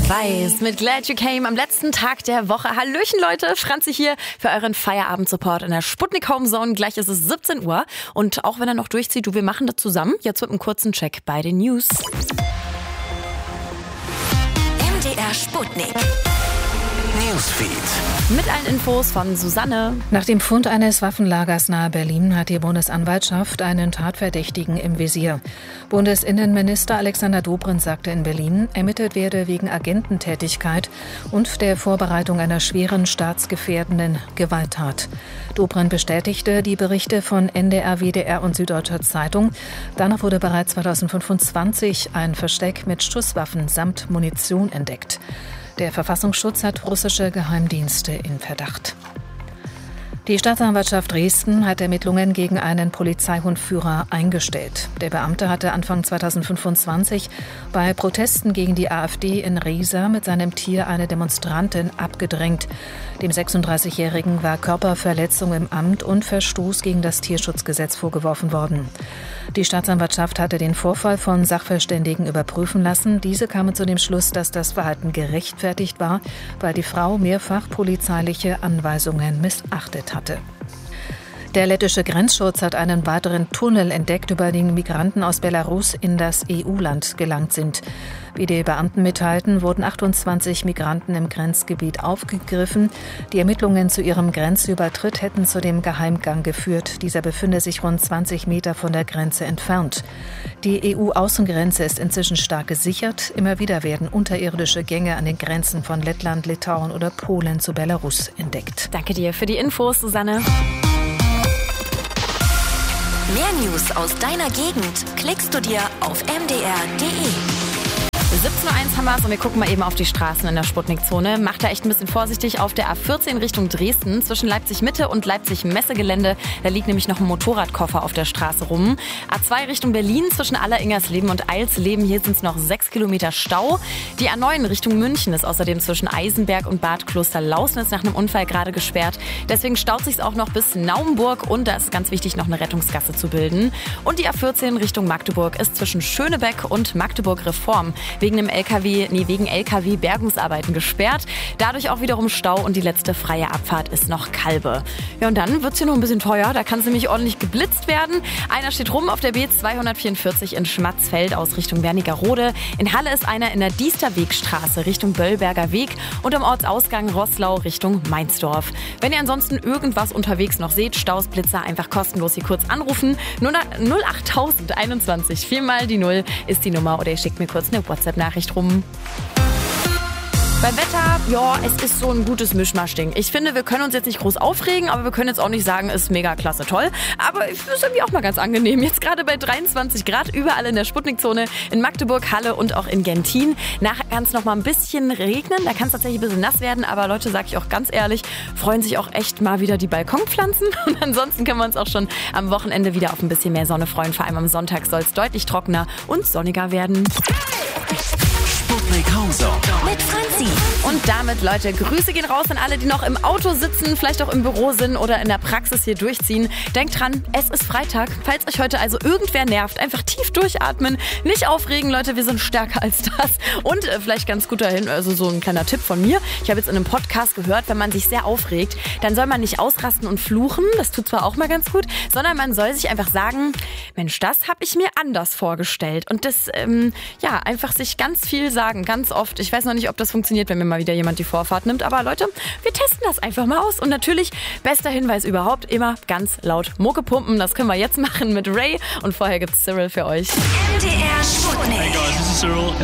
Weiß mit Glad You Came am letzten Tag der Woche. Hallöchen Leute, Franzi hier für euren Feierabend-Support in der Sputnik Home Zone. Gleich ist es 17 Uhr und auch wenn er noch durchzieht, wir machen das zusammen. Jetzt mit einem kurzen Check bei den News. MDR Sputnik. Newsfeed. Mit allen Infos von Susanne. Nach dem Fund eines Waffenlagers nahe Berlin hat die Bundesanwaltschaft einen Tatverdächtigen im Visier. Bundesinnenminister Alexander Dobrindt sagte in Berlin, ermittelt werde wegen Agententätigkeit und der Vorbereitung einer schweren staatsgefährdenden Gewalttat. Dobrindt bestätigte die Berichte von NDR, WDR und Süddeutscher Zeitung. Danach wurde bereits 2025 ein Versteck mit Schusswaffen samt Munition entdeckt. Der Verfassungsschutz hat russische Geheimdienste in Verdacht. Die Staatsanwaltschaft Dresden hat Ermittlungen gegen einen Polizeihundführer eingestellt. Der Beamte hatte Anfang 2025 bei Protesten gegen die AfD in Riesa mit seinem Tier eine Demonstrantin abgedrängt. Dem 36-Jährigen war Körperverletzung im Amt und Verstoß gegen das Tierschutzgesetz vorgeworfen worden. Die Staatsanwaltschaft hatte den Vorfall von Sachverständigen überprüfen lassen. Diese kamen zu dem Schluss, dass das Verhalten gerechtfertigt war, weil die Frau mehrfach polizeiliche Anweisungen missachtet hatte. Der lettische Grenzschutz hat einen weiteren Tunnel entdeckt, über den Migranten aus Belarus in das EU-Land gelangt sind. Wie die Beamten mitteilten, wurden 28 Migranten im Grenzgebiet aufgegriffen. Die Ermittlungen zu ihrem Grenzübertritt hätten zu dem Geheimgang geführt. Dieser befinde sich rund 20 Meter von der Grenze entfernt. Die EU-Außengrenze ist inzwischen stark gesichert. Immer wieder werden unterirdische Gänge an den Grenzen von Lettland, Litauen oder Polen zu Belarus entdeckt. Danke dir für die Infos, Susanne. Mehr News aus deiner Gegend klickst du dir auf mdr.de. 17.01 haben wir es und wir gucken mal eben auf die Straßen in der Sputnik-Zone. Macht da echt ein bisschen vorsichtig auf der A14 Richtung Dresden zwischen Leipzig-Mitte und Leipzig-Messegelände. Da liegt nämlich noch ein Motorradkoffer auf der Straße rum. A2 Richtung Berlin zwischen Alleringersleben und Eilsleben. Hier sind es noch 6 Kilometer Stau. Die A9 Richtung München ist außerdem zwischen Eisenberg und Bad Klosterlausnitz nach einem Unfall gerade gesperrt. Deswegen staut sich auch noch bis Naumburg und da ist ganz wichtig, noch eine Rettungsgasse zu bilden. Und die A14 Richtung Magdeburg ist zwischen Schönebeck und Magdeburg-Reform wegen LKW-Bergungsarbeiten gesperrt. Dadurch auch wiederum Stau und die letzte freie Abfahrt ist noch Kalbe. Ja, und dann wird es hier noch ein bisschen teuer. Da kann es nämlich ordentlich geblitzt werden. Einer steht rum auf der B244 in Schmatzfeld aus Richtung Wernigerode. In Halle ist einer in der Diesterwegstraße Richtung Böllberger Weg und am Ortsausgang Roßlau Richtung Mainzdorf. Wenn ihr ansonsten irgendwas unterwegs noch seht, Staus, Blitzer, einfach kostenlos hier kurz anrufen. 08021 4 die 0 ist die Nummer oder ihr schickt mir kurz eine WhatsApp-Nachricht rum. Beim Wetter, ja, es ist so ein gutes Mischmaschding. Ich finde, wir können uns jetzt nicht groß aufregen, aber wir können jetzt auch nicht sagen, es ist mega klasse toll. Aber es ist irgendwie auch mal ganz angenehm. Jetzt gerade bei 23 Grad überall in der Sputnik-Zone, in Magdeburg, Halle und auch in Gentin. Nachher kann es noch mal ein bisschen regnen, da kann es tatsächlich ein bisschen nass werden. Aber Leute, sag ich auch ganz ehrlich, freuen sich auch echt mal wieder die Balkonpflanzen. Und ansonsten können wir uns auch schon am Wochenende wieder auf ein bisschen mehr Sonne freuen. Vor allem am Sonntag soll es deutlich trockener und sonniger werden. Sputnik Home Zone mit Franzi. Und damit, Leute, Grüße gehen raus an alle, die noch im Auto sitzen, vielleicht auch im Büro sind oder in der Praxis hier durchziehen. Denkt dran, es ist Freitag. Falls euch heute also irgendwer nervt, einfach tief durchatmen, nicht aufregen, Leute, wir sind stärker als das. Und vielleicht ganz gut dahin, also so ein kleiner Tipp von mir. Ich habe jetzt in einem Podcast gehört, wenn man sich sehr aufregt, dann soll man nicht ausrasten und fluchen, das tut zwar auch mal ganz gut, sondern man soll sich einfach sagen, Mensch, das habe ich mir anders vorgestellt. Und das, einfach sich ganz viel sagen, ganz oft. Ich weiß noch nicht, ob das funktioniert, wenn mir mal wieder jemand die Vorfahrt nimmt. Aber Leute, wir testen das einfach mal aus. Und natürlich, bester Hinweis überhaupt, immer ganz laut Mucke pumpen. Das können wir jetzt machen mit Ray. Und vorher gibt's Cyril für euch. MDR Sputnik. Hey guys, this is Cyril.